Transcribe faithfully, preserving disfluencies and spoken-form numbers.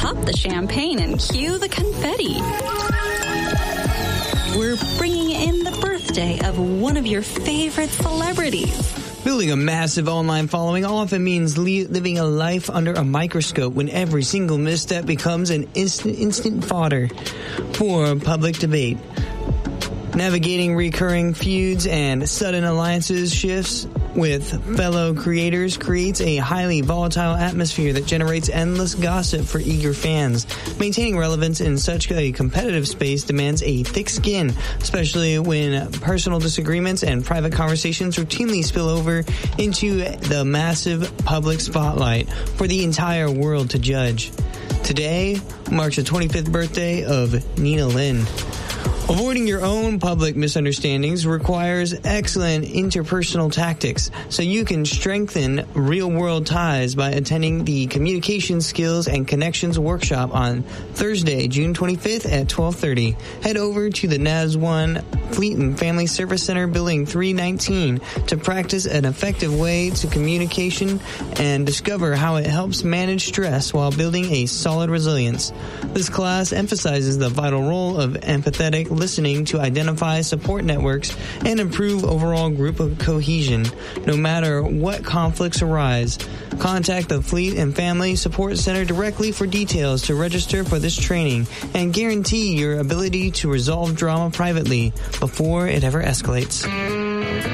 pop the champagne and cue the confetti. We're bringing in the birthday of one of your favorite celebrities. Building a massive online following often means li- living a life under a microscope when every single misstep becomes an instant, instant fodder for public debate. Navigating recurring feuds and sudden alliances shifts with fellow creators creates a highly volatile atmosphere that generates endless gossip for eager fans. Maintaining relevance in such a competitive space demands a thick skin, especially when personal disagreements and private conversations routinely spill over into the massive public spotlight for the entire world to judge. Today marks the twenty-fifth birthday of Nina Lin. Avoiding your own public misunderstandings requires excellent interpersonal tactics, so you can strengthen real-world ties by attending the Communication Skills and Connections Workshop on Thursday, June twenty-fifth at twelve thirty. Head over to the N A S one Fleet and Family Service Center Building three nineteen to practice an effective way to communication and discover how it helps manage stress while building a solid resilience. This class emphasizes the vital role of empathetic listening to identify support networks and improve overall group of cohesion, no matter what conflicts arise. Contact the Fleet and Family Support Center directly for details to register for this training and guarantee your ability to resolve drama privately before it ever escalates.